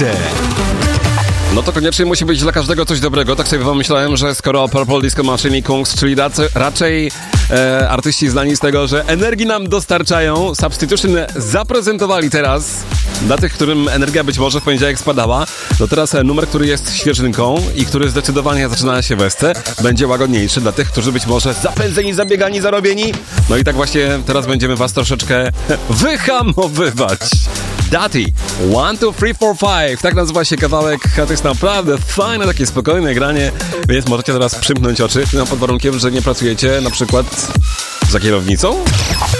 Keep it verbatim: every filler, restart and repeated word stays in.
Polsce. No to koniecznie musi być dla każdego coś dobrego. Tak sobie pomyślałem, że skoro Purple Disco Machine i Kungs, czyli raczej, raczej e, artyści znani z tego, że energii nam dostarczają, Substitution zaprezentowali teraz dla tych, którym energia być może w poniedziałek spadała. To teraz numer, który jest świeżynką i który zdecydowanie zaczyna się wesce, będzie łagodniejszy dla tych, którzy być może zapędzeni, zabiegani, zarobieni. No i tak właśnie teraz będziemy was troszeczkę wyhamowywać. Dati, one, two, three, four, five. Tak nazywa się kawałek, a to jest naprawdę fajne, takie spokojne granie, więc możecie teraz przymknąć oczy, no pod warunkiem, że nie pracujecie na przykład za kierownicą.